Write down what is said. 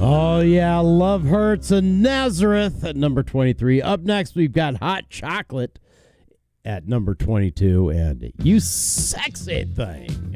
Oh, yeah, Love Hurts in Nazareth at number 23. Up next, we've got Hot Chocolate at number 22, and You Sexy Thing.